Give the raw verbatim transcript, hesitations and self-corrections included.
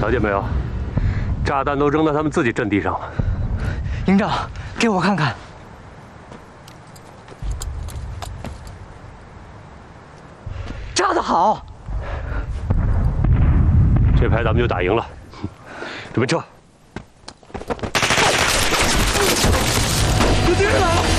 瞧见没有？炸弹都扔到他们自己阵地上了。 营长，给我看看。炸得好！ 这牌咱们就打赢了。准备撤。 有敌人来了！